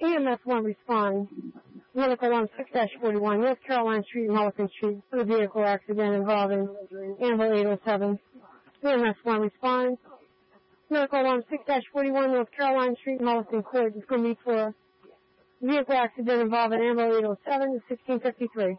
EMS 1 respond. Medical on 6-41, North Caroline Street and Holliston Street for a vehicle accident involving Amber 807. EMS 1 respond. Medical on 6-41, North Caroline Street and Holliston Court is going to be for a vehicle accident involving Amber 807 at 1653.